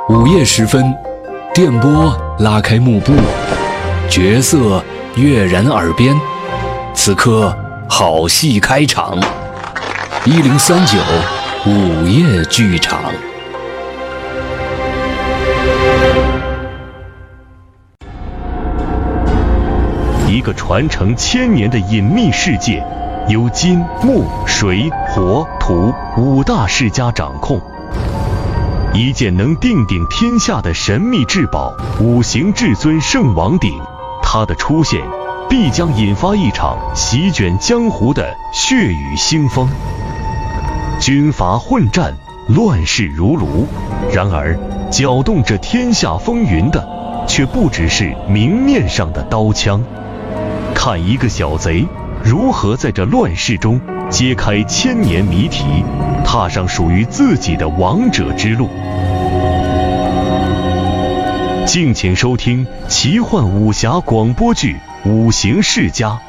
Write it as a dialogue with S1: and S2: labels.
S1: 午夜时分，电波拉开幕布，角色跃然耳边。此刻，好戏开场。1039午夜剧场。
S2: 一个传承1000年的隐秘世界，由金、木、水、火、土5大世家掌控。一件能定鼎天下的神秘至宝——五行至尊圣王鼎，它的出现必将引发一场席卷江湖的血雨腥风。军阀混战，乱世如炉。然而，搅动着天下风云的，却不只是明面上的刀枪。看一个小贼如何在这乱世中揭开1000年谜题，踏上属于自己的王者之路。敬请收听奇幻武侠广播剧《五行世家》。